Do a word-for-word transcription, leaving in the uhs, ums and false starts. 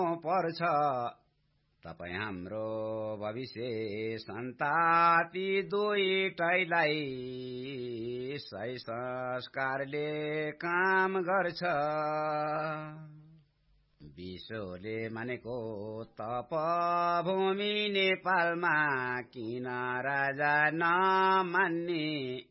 पर्छ तपाई हाम्रो भविष्य सन्ताति दुईटैलाई सही संस्कारले काम गर्छ विश्वले मानेको तपभूमि नेपालमा किन राजा नमान्ने